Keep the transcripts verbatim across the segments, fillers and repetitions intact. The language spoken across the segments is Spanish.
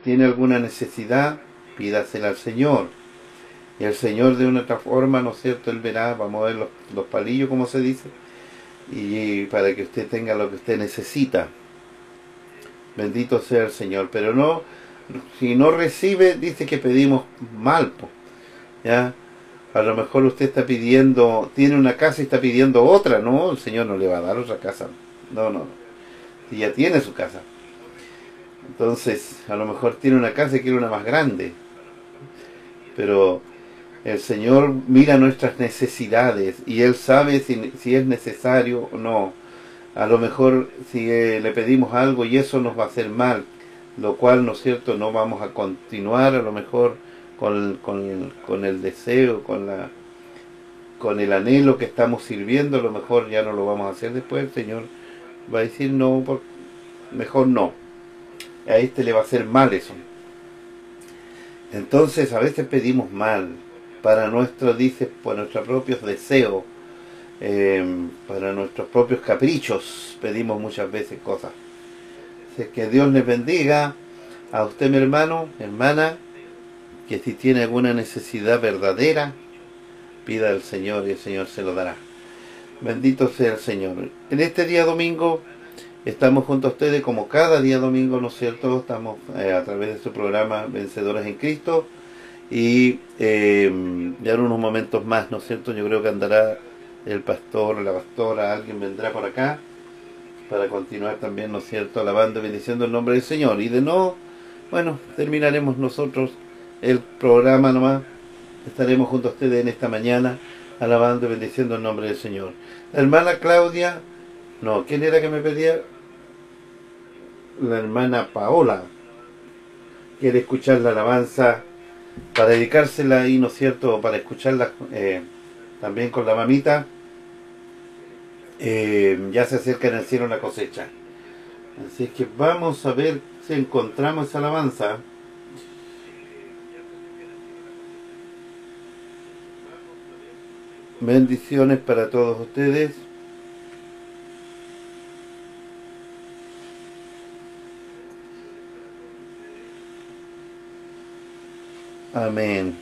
tiene alguna necesidad, pídasela al Señor. Y el Señor de una otra forma, ¿no es cierto? Él verá, va a mover los, los palillos, como se dice, y para que usted tenga lo que usted necesita. Bendito sea el Señor. Pero no, si no recibe, dice que pedimos mal, po, ¿ya? A lo mejor usted está pidiendo, tiene una casa y está pidiendo otra, no, el Señor no le va a dar otra casa. No, no, no. Si ya tiene su casa. Entonces, a lo mejor tiene una casa y quiere una más grande. Pero el Señor mira nuestras necesidades y Él sabe si, si es necesario o no. A lo mejor si eh, le pedimos algo y eso nos va a hacer mal, lo cual, ¿no es cierto?, no vamos a continuar a lo mejor con, con, con el deseo, con la con el anhelo que estamos sirviendo, a lo mejor ya no lo vamos a hacer después. El Señor va a decir no, por, mejor no. A este le va a hacer mal eso. Entonces a veces pedimos mal para nuestros, dice, por nuestros propios deseos, eh, para nuestros propios caprichos, pedimos muchas veces cosas. Así que Dios les bendiga a usted, mi hermano, hermana, que si tiene alguna necesidad verdadera, pida al Señor y el Señor se lo dará. Bendito sea el Señor. En este día domingo estamos junto a ustedes como cada día domingo, ¿no es cierto? Estamos eh, a través de su programa Vencedores en Cristo. Y eh, ya en unos momentos más, ¿no es cierto? Yo creo que andará el pastor, la pastora, alguien vendrá por acá para continuar también, ¿no es cierto?, alabando y bendiciendo el nombre del Señor. Y de no, bueno, terminaremos nosotros el programa nomás. Estaremos junto a ustedes en esta mañana alabando y bendiciendo el nombre del Señor. La hermana Claudia, no, ¿quién era que me pedía? La hermana Paola quiere escuchar la alabanza para dedicársela ahí, ¿no es cierto?, para escucharla eh, también con la mamita. Eh, ya se acerca en el cielo la cosecha. Así que vamos a ver si encontramos esa alabanza. Bendiciones para todos ustedes. Amén.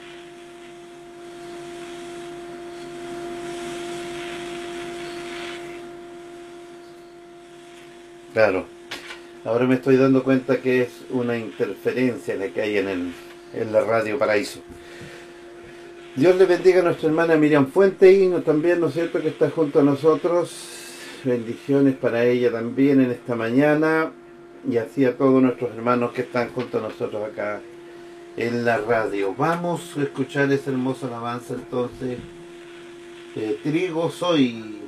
Claro, ahora me estoy dando cuenta que es una interferencia la que hay en, el, en la radio Paraíso. Dios le bendiga a nuestra hermana Miriam Fuente y también, ¿no es cierto?, que está junto a nosotros. Bendiciones para ella también en esta mañana y así a todos nuestros hermanos que están junto a nosotros acá en la radio. Vamos a escuchar esa hermosa alabanza entonces. Eh, trigo soy.